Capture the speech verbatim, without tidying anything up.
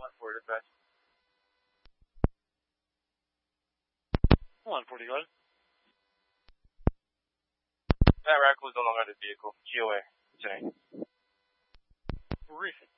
one four, dispatch. one forty, go ahead. That raccoon was no longer in the vehicle. G O A. What's your name? Briefing.